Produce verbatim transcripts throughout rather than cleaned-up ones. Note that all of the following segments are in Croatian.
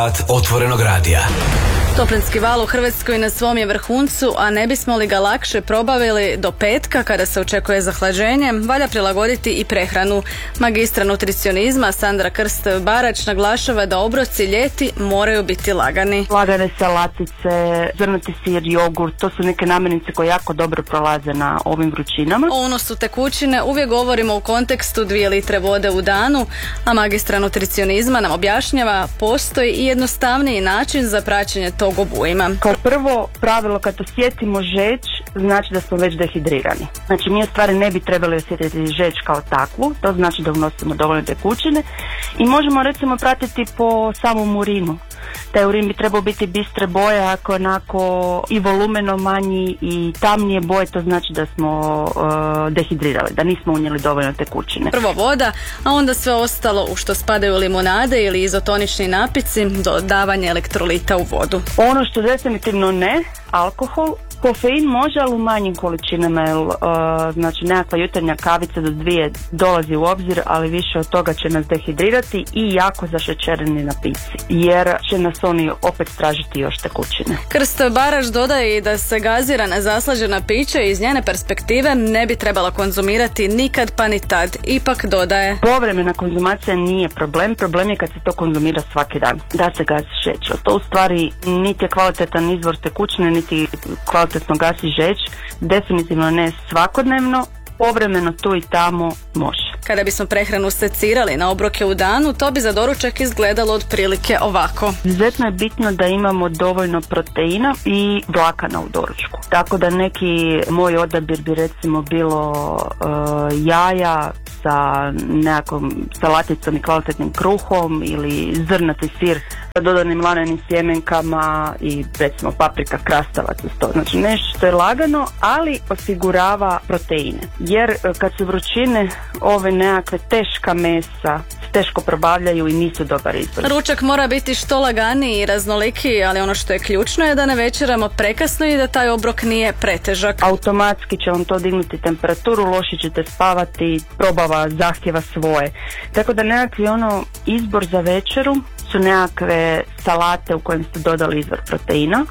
Otvorenog radija. Toplinski val u Hrvatskoj na svom je vrhuncu, a ne bismo li ga lakše probavili do petka kada se očekuje zahlađenje, valja prilagoditi i prehranu. Magistra nutricionizma Sandra Krst-Barać naglašava da obroci ljeti moraju biti lagani. Lagane salatice, zrnati sir, jogurt, to su neke namirnice koje jako dobro prolaze na ovim vrućinama. O unosu tekućine uvijek govorimo u kontekstu dvije litre vode u danu, a magistra nutricionizma nam objašnjava postoji i jednostavniji način za praćenje tog obujma. Kao prvo pravilo, kad osjetimo žeđ, znači da smo već dehidrirani. Znači mi u stvari ne bi trebali osjetiti žeđ kao takvu, to znači da unosimo dovoljno tekućine i možemo recimo pratiti po samom urinu. Taj urin bi trebao biti bistre boje, ako onako i volumeno manji i tamnije boje, to znači da smo uh, dehidrirali, da nismo unijeli dovoljno tekućine. Prvo voda, a onda sve ostalo u što spadaju limunade ili izotonični napici, dodavanje elektrolita u vodu. Ono što definitivno ne, alkohol. Kofein može, ali u manjim količinama, jer, uh, znači nekakva jutarnja kavica do dvije dolazi u obzir, ali više od toga će nas dehidrirati i jako zašećereni napici, jer će nas oni opet tražiti još tekućine. Krst-Barać dodaje i da se gazirana zaslađena pića iz njene perspektive ne bi trebala konzumirati nikad pa ni tad. Ipak dodaje: povremena konzumacija nije problem, problem je kad se to konzumira svaki dan, da se gazi šećer. To u stvari niti je kvalitetan izvor tekućine, niti kvalitetno gasi žeđ, definitivno ne svakodnevno, povremeno tu i tamo može. Kada bismo prehranu secirali na obroke u danu, to bi za doručak izgledalo otprilike ovako. Izuzetno je bitno da imamo dovoljno proteina i vlakana u doručku. Tako da neki moj odabir bi recimo bilo uh, jaja sa nekakvom salaticom i kvalitetnim kruhom ili zrnati sir sa dodanim lanenim sjemenkama i recimo paprika, krastavac uz to. Znači nešto što je lagano, ali osigurava proteine. Jer kad su vrućine, ove nekakve teška mesa teško probavljaju i nisu dobar izbor. Ručak mora biti što laganiji i raznolikiji, ali ono što je ključno je da ne večeramo prekasno i da taj obrok nije pretežak. Automatski će vam to dignuti temperaturu, loše ćete spavati, probava zahtjeva svoje. Tako da nekakvi ono izbor za večeru su nekakve salate u kojem ste dodali izvor proteina.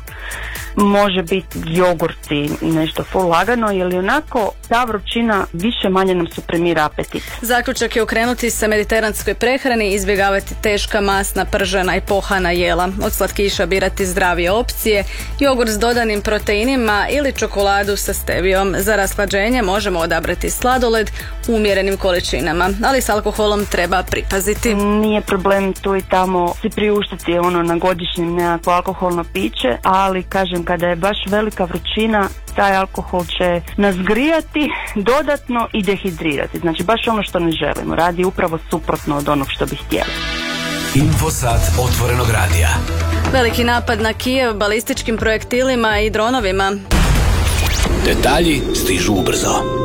Može biti jogurti, nešto full lagano, jer onako ta vrućina više manje nam suprimira apetit. Zaključak je okrenuti se mediteranskoj prehrani i izbjegavati teška, masna, pržena i pohana jela. Od slatkiša birati zdravije opcije, jogurt s dodanim proteinima ili čokoladu sa stevijom. Za rashlađenje možemo odabrati sladoled u umjerenim količinama, ali s alkoholom treba pripaziti. Nije problem tu i tamo si priuštiti ono na godišnjem nekako alkoholno piće, ali kažem, kada je baš velika vrućina, taj alkohol će nas grijati dodatno i dehidrirati. Znači baš ono što ne želimo. Radi upravo suprotno od onog što bi htjeli. Infosat Otvorenog radija. Veliki napad na Kijev balističkim projektilima i dronovima. Detalji stižu ubrzo.